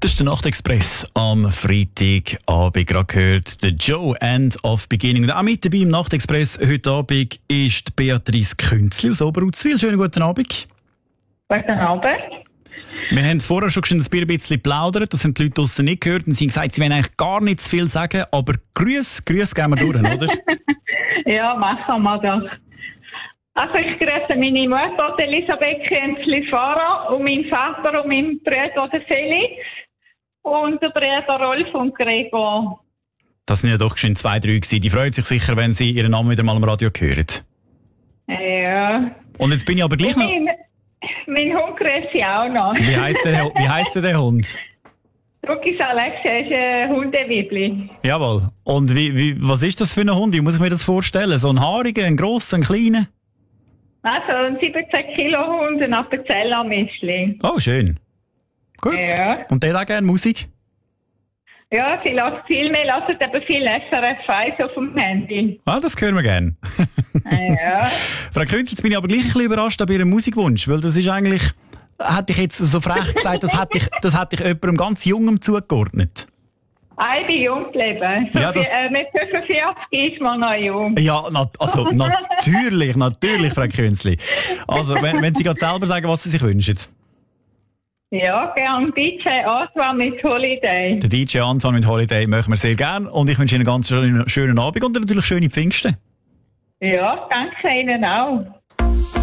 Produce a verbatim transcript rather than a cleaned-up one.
Das ist der Nachtexpress am Freitagabend. Gerade gehört der Joe, End of Beginning. Und auch mit dabei im Nachtexpress heute Abend ist Beatrice Künzli aus Oberutzwil. Schönen guten Abend. Guten Abend. Wir haben vorher schon ein bisschen geplaudert, das haben die Leute draussen nicht gehört. Und sie haben gesagt, sie wollen eigentlich gar nicht zu viel sagen, aber Grüß, Grüß gehen wir durch, oder? Ja, machen wir doch. Also ich grüße meine Mutter, Elisabeth Künzli-Fahrer, und meinen Vater und meinen Bruder, den Felix, und den Bruder Rolf und Gregor. Das sind ja doch schon zwei, drei gewesen. Die freuen sich sicher, wenn sie ihren Namen wieder mal am Radio hören. Ja. Und jetzt bin ich aber gleich noch... Mein, mein Hund grüße ich auch noch. Wie heisst der, wie heisst der, der Hund? Rukis Alexia ist ein Hundewibli. Jawohl. Und wie, wie, was ist das für ein Hund? Wie muss ich mir das vorstellen? So ein haariger, ein grosser, ein kleiner? Also ein siebzehn Kilo Hund, ein Appenzeller-Mischling. Oh, schön. Gut. Ja. Und der hat auch gerne Musik? Ja, sie lässt viel mehr, lässt aber viel S R F eins auf dem Handy. Ah, das hören wir gerne. Ja. Frau Künzli, jetzt bin ich aber gleich ein bisschen überrascht ab Ihrem Musikwunsch, weil das ist eigentlich, hätte ich jetzt so frech gesagt, das hätte ich, das hätte ich jemandem ganz Jungem zugeordnet. Ah, ich bin jung geblieben. So Ja, das- wie, äh, mit fünfundvierzig ist man noch jung. Ja, na, also natürlich, natürlich, Frau Künzli. Also, wenn, wenn Sie gerade selber sagen, was Sie sich wünschen. Ja, gern D J Antoine mit Holiday. Der D J Antoine mit Holiday möchten wir sehr gerne und ich wünsche Ihnen einen ganz schönen, schönen Abend und natürlich schöne Pfingsten. Ja, danke Ihnen auch.